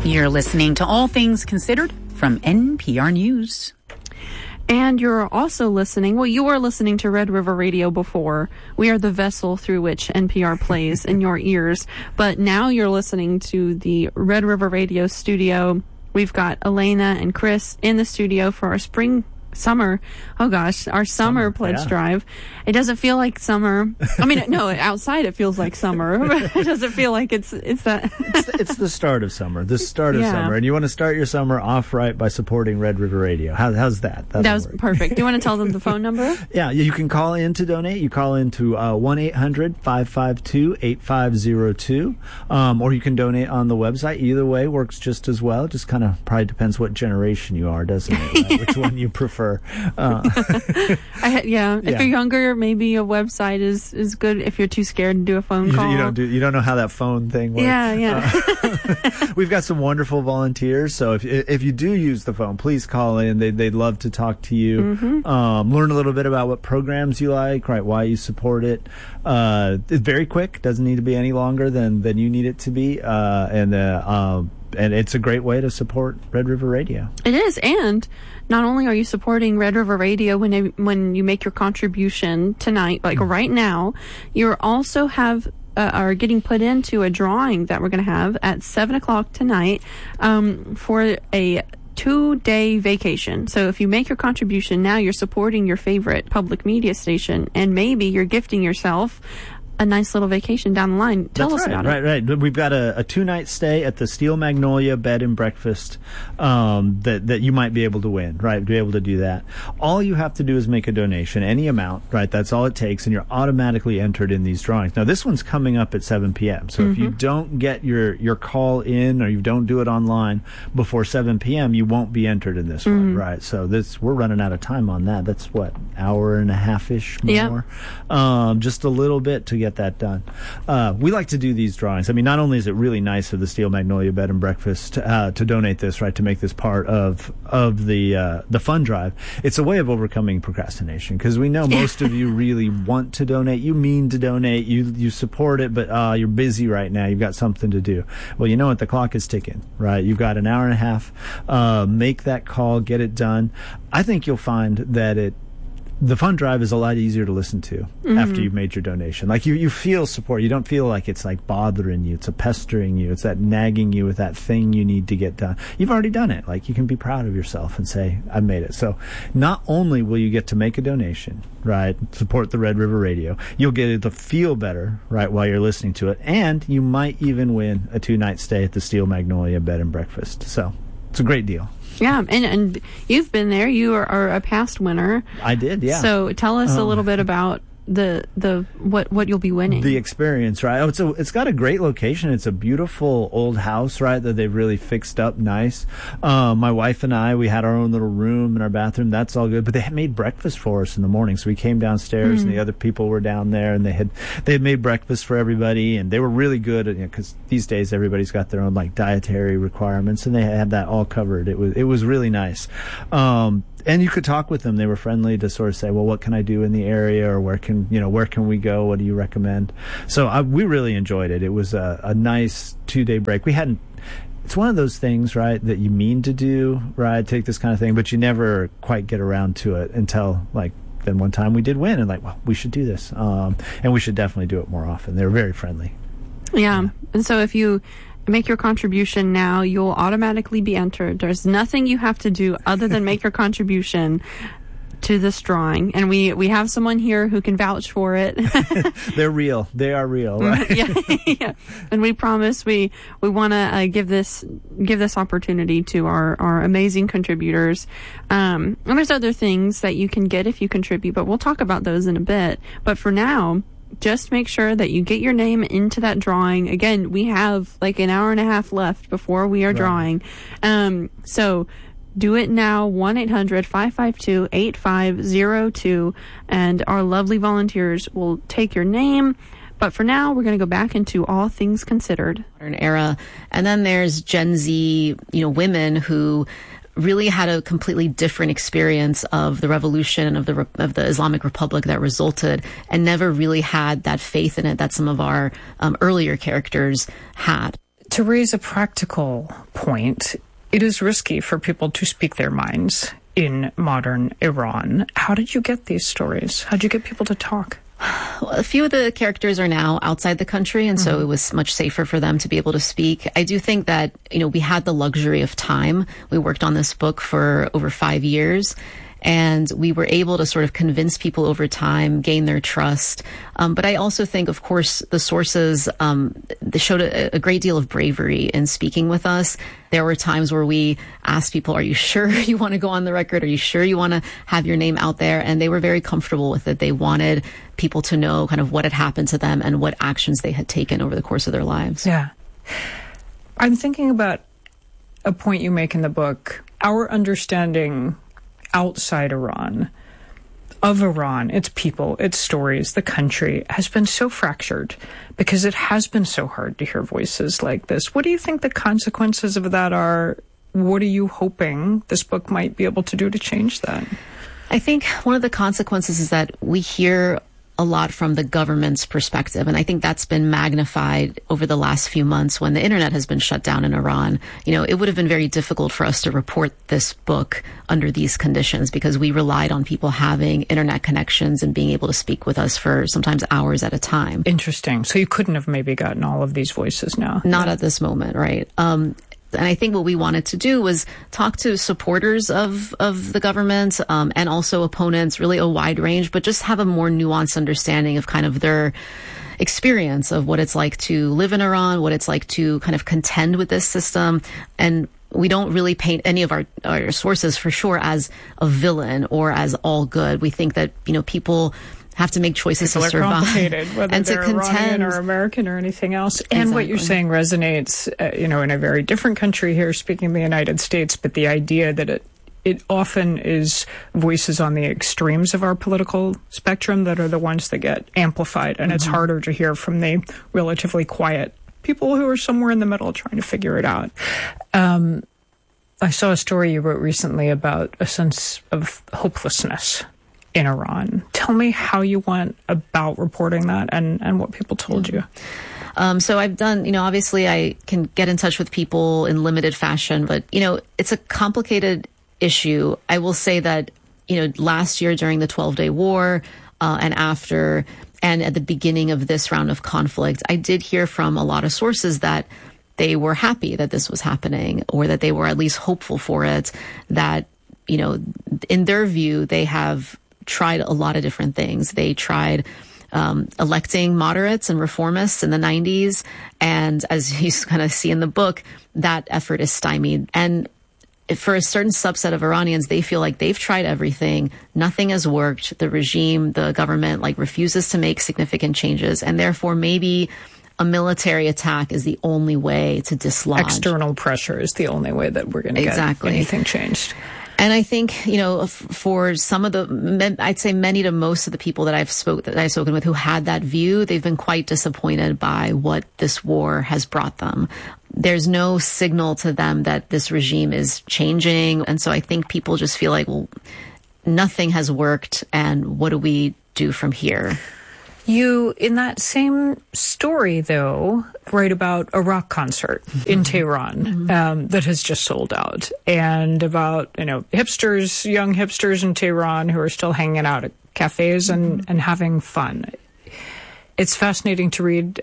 You're listening to All Things Considered from NPR News. And you're also listening, well, you were listening to Red River Radio before. We are the vessel through which NPR plays in your ears. But now you're listening to the Red River Radio studio. We've got Elena and Chris in the studio for our our summer pledge drive. It doesn't feel like summer. I mean, no, outside it feels like summer. But it doesn't feel like it's that. It's the start of summer. The start of summer, and you want to start your summer off right by supporting Red River Radio. How's that? That was perfect. Do you want to tell them the phone number? Yeah, you can call in to donate. You call in to 1-800-552-8502, or you can donate on the website. Either way works just as well. Just kind of probably depends what generation you are, doesn't it? Right? Which one you prefer. If you're younger, maybe a website is good. If you're too scared to do a phone call, you don't know how that phone thing works. We've got some wonderful volunteers, so if you do use the phone, please call in. They'd love to talk to you, learn a little bit about what programs you like, right? Why you support it. It's very quick; doesn't need to be any longer than you need it to be, and it's a great way to support Red River Radio. It is, and not only are you supporting Red River Radio when you make your contribution tonight, like right now, you also are getting put into a drawing that we're going to have at 7:00 tonight for a 2-day vacation. So if you make your contribution now, you're supporting your favorite public media station, and maybe you're gifting yourself a nice little vacation down the line. Tell us about it. Right. We've got a 2-night stay at the Steel Magnolia Bed and Breakfast that you might be able to win, right? Be able to do that. All you have to do is make a donation, any amount, right? That's all it takes, and you're automatically entered in these drawings. Now, this one's coming up at 7 p.m., so if you don't get your call in or you don't do it online before 7 p.m., you won't be entered in this one, right? So we're running out of time on that. That's what, hour and a half-ish more? Just a little bit to get that done. We like to do these drawings. I mean, not only is it really nice of the Steel Magnolia Bed and Breakfast to donate this, right, to make this part of the fund drive, it's a way of overcoming procrastination, because we know most of you really want to donate. You mean to donate. You support it, but you're busy right now. You've got something to do. Well, you know what? The clock is ticking, right? You've got an hour and a half. Make that call. Get it done. I think you'll find that the fund drive is a lot easier to listen to after you've made your donation. Like you feel support. You don't feel like it's like bothering you. It's a pestering you. It's that nagging you with that thing you need to get done. You've already done it. Like you can be proud of yourself and say, I made it. So not only will you get to make a donation, right, support the Red River Radio, you'll get to feel better, right, while you're listening to it. And you might even win a 2-night stay at the Steel Magnolia Bed and Breakfast. So it's a great deal. Yeah, and you've been there. You are a past winner. I did, yeah. So tell us a little bit about what you'll be winning. The experience, right? It's got a great location. It's a beautiful old house, right, that they've really fixed up nice. My wife and I, we had our own little room in our bathroom. That's all good. But they had made breakfast for us in the morning. So we came downstairs and the other people were down there, and they had made breakfast for everybody, and they were really good, because these days everybody's got their own like dietary requirements, and they had that all covered. It was really nice. And you could talk with them. They were friendly to sort of say, well, what can I do in the area, or where can we go? What do you recommend? So we really enjoyed it. It was a nice 2-day break. It's one of those things, right, that you mean to do, right, take this kind of thing, but you never quite get around to it until, like, then one time we did win, and like, well, we should do this. And we should definitely do it more often. They were very friendly. Yeah. And so if you make your contribution now, you'll automatically be entered. There's nothing you have to do other than make your contribution to this drawing, and we have someone here who can vouch for it. They're real. They are real, right? Yeah. And we promise we want to give this opportunity to our amazing contributors. And there's other things that you can get if you contribute, but we'll talk about those in a bit. But for now, just make sure that you get your name into that drawing. Again, we have like an hour and a half left before we are drawing. So do it now, 1-800-552-8502, and our lovely volunteers will take your name. But for now, we're going to go back into All Things Considered. Modern era. And then there's Gen Z, women who really had a completely different experience of the revolution of the Islamic Republic that resulted, and never really had that faith in it that some of our earlier characters had. To raise a practical point, it is risky for people to speak their minds in modern Iran. How did you get these stories? How did you get people to talk? Well, a few of the characters are now outside the country, and so it was much safer for them to be able to speak. I do think that, we had the luxury of time. We worked on this book for over 5 years, and we were able to sort of convince people over time, gain their trust. But I also think, of course, the sources, they showed a great deal of bravery in speaking with us. There were times where we asked people, are you sure you want to go on the record? Are you sure you want to have your name out there? And they were very comfortable with it. They wanted people to know kind of what had happened to them and what actions they had taken over the course of their lives. Yeah. I'm thinking about a point you make in the book. Our understanding outside Iran, of Iran, its people, its stories, the country, has been so fractured because it has been so hard to hear voices like this. What do you think the consequences of that are? What are you hoping this book might be able to do to change that? I think one of the consequences is that we hear a lot from the government's perspective. And I think that's been magnified over the last few months when the internet has been shut down in Iran. It would have been very difficult for us to report this book under these conditions because we relied on people having internet connections and being able to speak with us for sometimes hours at a time. Interesting. So you couldn't have maybe gotten all of these voices now? Not at this moment, right? And I think what we wanted to do was talk to supporters of the government and also opponents, really a wide range, but just have a more nuanced understanding of kind of their experience of what it's like to live in Iran, what it's like to kind of contend with this system. And we don't really paint any of our sources for sure as a villain or as all good. We think that, people have to make choices people to survive. Complicated, whether and they're to contend. Iranian or American or anything else. And Exactly. What you're saying resonates, in a very different country here, speaking the United States, but the idea that it often is voices on the extremes of our political spectrum that are the ones that get amplified, and it's harder to hear from the relatively quiet people who are somewhere in the middle trying to figure it out. I saw a story you wrote recently about a sense of hopelessness in Iran. Tell me how you went about reporting that and what people told you. So I've done, obviously I can get in touch with people in limited fashion, but, it's a complicated issue. I will say that, last year during the 12-day war and after, and at the beginning of this round of conflict, I did hear from a lot of sources that they were happy that this was happening, or that they were at least hopeful for it, that, in their view, they have tried a lot of different things. They tried electing moderates and reformists in the 90s. And as you kind of see in the book, that effort is stymied. And for a certain subset of Iranians, they feel like they've tried everything. Nothing has worked. The regime, the government, refuses to make significant changes. And therefore, maybe a military attack is the only way to dislodge. External pressure is the only way that we're going to get anything changed. And I think, for some of I'd say many to most of the people that I've spoken with who had that view, they've been quite disappointed by what this war has brought them. There's no signal to them that this regime is changing. And so I think people just feel like, well, nothing has worked. And what do we do from here? You, in that same story, though, write about a rock concert in Tehran that has just sold out, and about, hipsters, young hipsters in Tehran who are still hanging out at cafes and having fun. It's fascinating to read.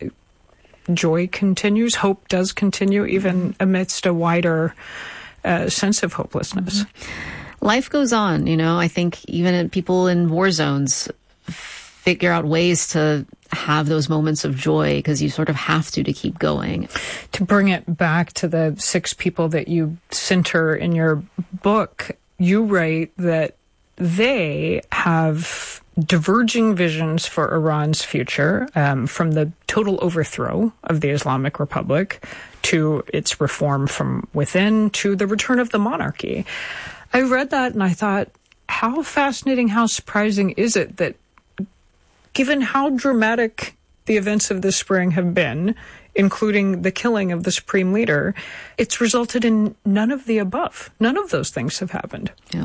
Joy continues, hope does continue, even amidst a wider sense of hopelessness. Life goes on, I think even people in war zones figure out ways to have those moments of joy because you sort of have to keep going. To bring it back to the 6 people that you center in your book, you write that they have diverging visions for Iran's future, from the total overthrow of the Islamic Republic to its reform from within to the return of the monarchy. I read that and I thought, how fascinating, how surprising is it that given how dramatic the events of this spring have been, including the killing of the supreme leader, it's resulted in none of the above. None of those things have happened. Yeah.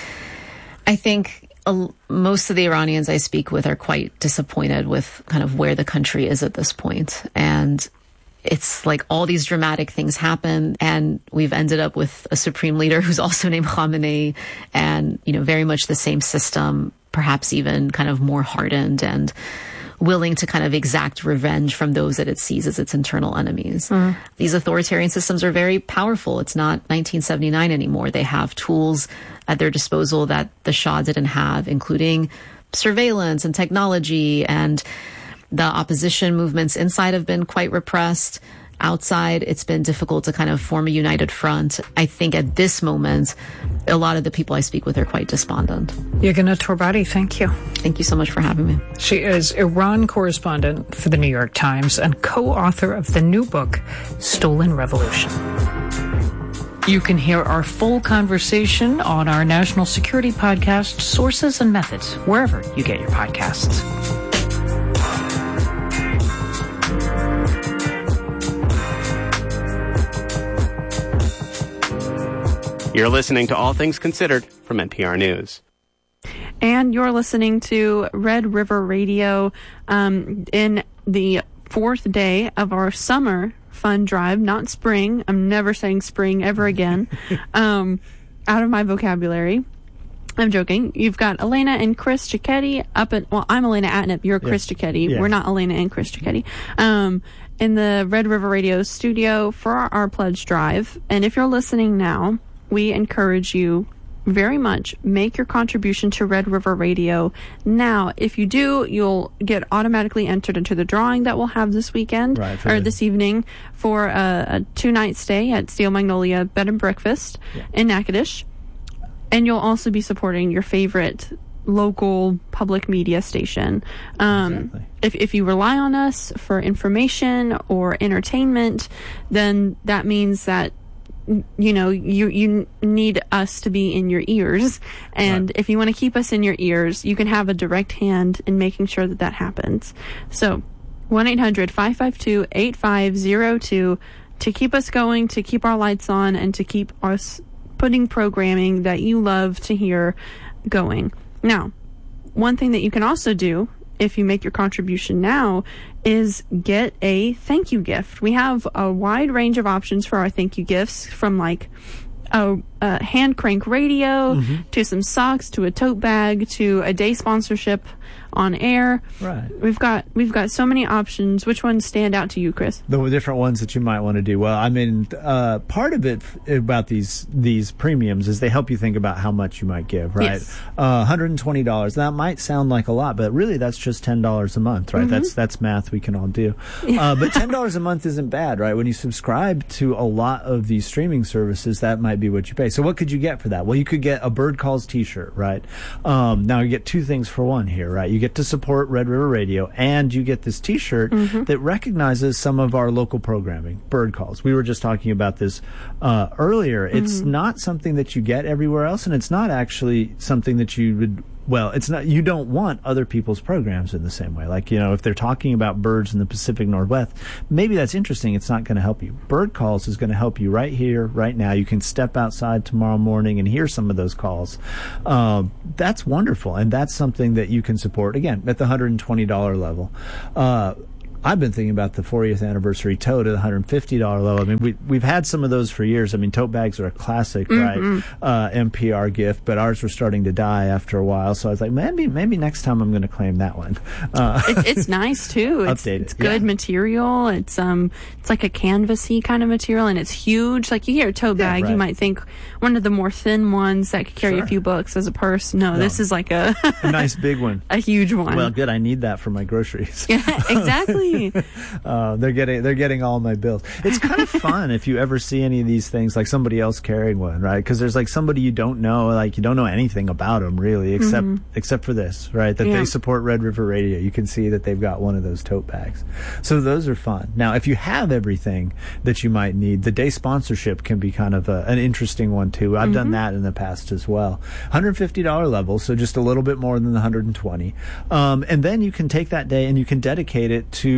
I think most of the Iranians I speak with are quite disappointed with kind of where the country is at this point. And, it's like all these dramatic things happen, and we've ended up with a supreme leader who's also named Khamenei, and, very much the same system, perhaps even kind of more hardened and willing to kind of exact revenge from those that it sees as its internal enemies. These authoritarian systems are very powerful. It's not 1979 anymore. They have tools at their disposal that the Shah didn't have, including surveillance and technology, and the opposition movements inside have been quite repressed. Outside, it's been difficult to kind of form a united front. I think at this moment, a lot of the people I speak with are quite despondent. Yeganeh Torbati, thank you. Thank you so much for having me. She is Iran correspondent for the New York Times and co-author of the new book, Stolen Revolution. You can hear our full conversation on our national security podcast, Sources and Methods, wherever you get your podcasts. You're listening to All Things Considered from NPR News. And you're listening to Red River Radio in the fourth day of our summer fun drive, not spring. I'm never saying spring ever again. Out of my vocabulary. I'm joking. You've got Elena and Chris Cicchetti I'm Elena Atnip. You're Chris Cicchetti. Yeah. We're not Elena and Chris Cicchetti. In the Red River Radio studio for our pledge drive. And if you're listening now, we encourage you very much, make your contribution to Red River Radio now. If you do, you'll get automatically entered into the drawing that we'll have this weekend, this evening, for a 2-night stay at Steel Magnolia Bed and Breakfast in Natchitoches. And you'll also be supporting your favorite local public media station. Exactly. If you rely on us for information or entertainment, then that means that you need us to be in your ears. And if you want to keep us in your ears, you can have a direct hand in making sure that happens. So 1-800-552-8502 to keep us going, to keep our lights on, and to keep us putting programming that you love to hear going. Now, one thing that you can also do if you make your contribution now is get a thank you gift. We have a wide range of options for our thank you gifts, from like a hand crank radio to some socks to a tote bag to a day sponsorship on air. Right. We've got so many options. Which ones stand out to you, Chris? The different ones that you might want to do. Well, I mean, part of it about these premiums is they help you think about how much you might give, right? Yes. $120. That might sound like a lot, but really that's just $10 a month, right? That's math we can all do. But $10 a month isn't bad, right? When you subscribe to a lot of these streaming services, that might be what you pay. So what could you get for that? Well, you could get a Bird Calls t-shirt, right? Now you get two things for one here, right? You get to support Red River Radio, and you get this t-shirt that recognizes some of our local programming, Bird Calls. We were just talking about this earlier. It's not something that you get everywhere else, and it's not actually something that you would it's not, you don't want other people's programs in the same way. Like, if they're talking about birds in the Pacific Northwest, maybe that's interesting. It's not going to help you. Bird Calls is going to help you right here, right now. You can step outside tomorrow morning and hear some of those calls. That's wonderful. And that's something that you can support, again, at the $120 level. I've been thinking about the 40th anniversary tote at the $150 level. I mean, we've had some of those for years. I mean, tote bags are a classic, right? NPR gift, but ours were starting to die after a while. So I was like, maybe next time I'm going to claim that one. It's nice too. It's good material. It's like a canvasy kind of material, and it's huge. Like, you hear a tote bag, you might think one of the more thin ones that could carry a few books as a purse. No, this is like a nice big one, a huge one. Well, good. I need that for my groceries. Yeah, exactly. They're getting all my bills. It's kind of fun if you ever see any of these things, like somebody else carrying one, right? Because there's like somebody you don't know, like you don't know anything about them really, except for this, right? That they support Red River Radio. You can see that they've got one of those tote bags. So those are fun. Now, if you have everything that you might need, the day sponsorship can be kind of an interesting one too. I've done that in the past as well. $150 level, so just a little bit more than the $120. And then you can take that day and you can dedicate it to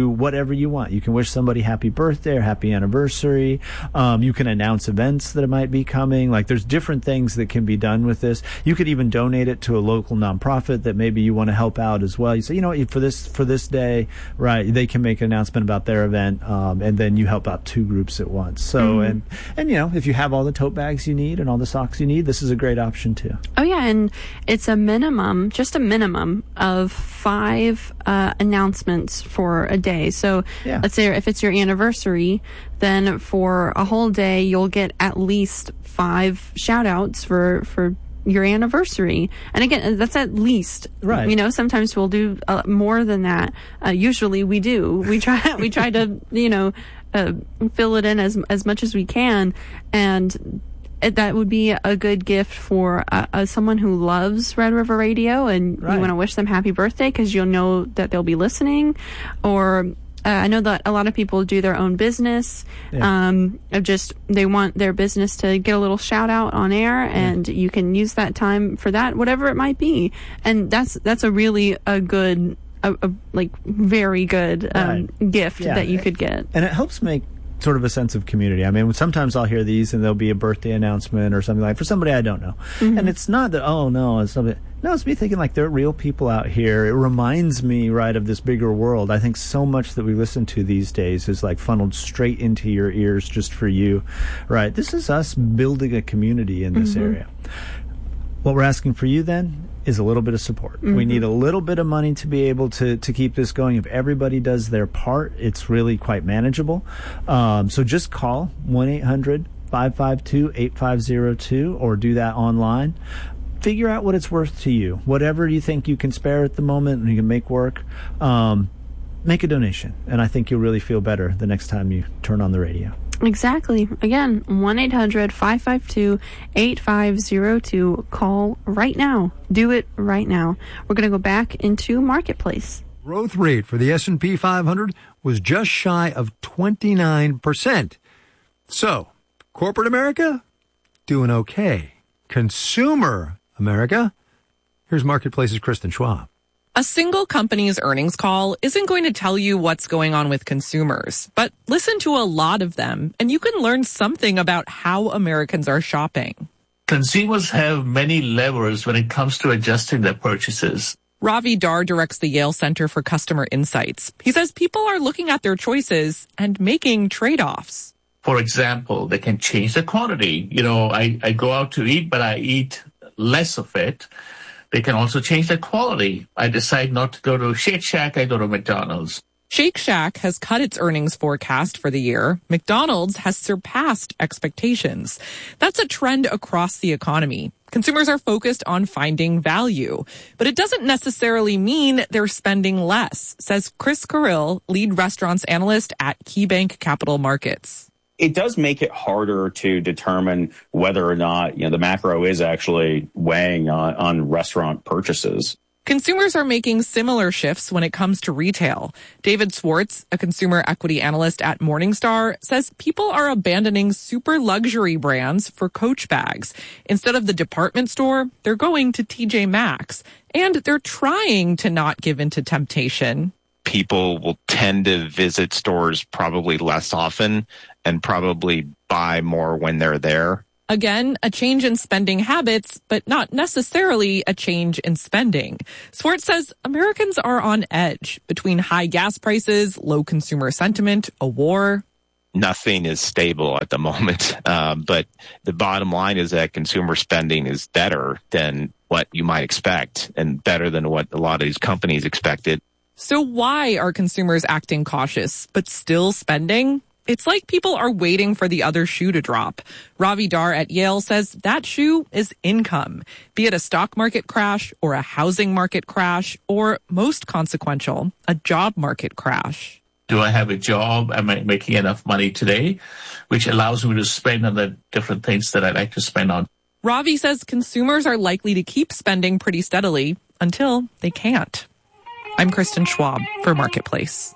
do whatever you want. You can wish somebody happy birthday or happy anniversary. You can announce events that might be coming. Like, there's different things that can be done with this. You could even donate it to a local nonprofit that maybe you want to help out as well. You say, you know what, for this day, right, they can make an announcement about their event, and then you help out 2 groups at once. So, and you know, if you have all the tote bags you need and all the socks you need, this is a great option too. Oh yeah, and it's just a minimum of 5 announcements for a day. So let's say if it's your anniversary, then for a whole day you'll get at least 5 shout outs for your anniversary. And again, that's at least, right. You know, sometimes we'll do more than that. Usually we do. We try to, you know, fill it in as much as we can. And that would be a good gift for someone who loves Red River Radio, and you want to wish them happy birthday because you'll know that they'll be listening. Or I know that a lot of people do their own business. They want their business to get a little shout out on air, and you can use that time for that, whatever it might be. And that's a really good, very good gift that you could get. And it helps make sort of a sense of community. I mean, sometimes I'll hear these and there'll be a birthday announcement or something like for somebody I don't know. And it's not that, oh no, it's something. No, it's me thinking like there are real people out here. It reminds me, right, of this bigger world. I think so much that we listen to these days is like funneled straight into your ears just for you, right? This is us building a community in this area. What we're asking for you then is a little bit of support. We need a little bit of money to be able to keep this going. If everybody does their part, it's really quite manageable. So just call 1-800-552-8502 or do that online. Figure out what it's worth to you. Whatever you think you can spare at the moment and you can make work, make a donation. And I think you'll really feel better the next time you turn on the radio. Exactly. Again, 1-800-552-8502. Call right now. Do it right now. We're going to go back into Marketplace. Growth rate for the S&P 500 was just shy of 29%. So, corporate America, doing okay. Consumer America, here's Marketplace's Kristen Schwab. A single company's earnings call isn't going to tell you what's going on with consumers, but listen to a lot of them, and you can learn something about how Americans are shopping. Consumers have many levers when it comes to adjusting their purchases. Ravi Dar directs the Yale Center for Customer Insights. He says people are looking at their choices and making trade-offs. For example, they can change the quantity. You know, I go out to eat, but I eat less of it. They can also change the quality. I decide not to go to Shake Shack, I go to McDonald's. Shake Shack has cut its earnings forecast for the year. McDonald's has surpassed expectations. That's a trend across the economy. Consumers are focused on finding value, but it doesn't necessarily mean they're spending less, says Chris Carrill, lead restaurants analyst at KeyBank Capital Markets. It does make it harder to determine whether or not, the macro is actually weighing on restaurant purchases. Consumers are making similar shifts when it comes to retail. David Swartz, a consumer equity analyst at Morningstar, says people are abandoning super luxury brands for Coach bags. Instead of the department store, they're going to TJ Maxx. And they're trying to not give in to temptation. People will tend to visit stores probably less often and probably buy more when they're there. Again, a change in spending habits, but not necessarily a change in spending. Swartz says Americans are on edge between high gas prices, low consumer sentiment, a war. Nothing is stable at the moment, but the bottom line is that consumer spending is better than what you might expect and better than what a lot of these companies expected. So why are consumers acting cautious, but still spending? It's like people are waiting for the other shoe to drop. Ravi Dar at Yale says that shoe is income, be it a stock market crash or a housing market crash, or most consequential, a job market crash. Do I have a job? Am I making enough money today? Which allows me to spend on the different things that I like to spend on. Ravi says consumers are likely to keep spending pretty steadily until they can't. I'm Kristen Schwab for Marketplace.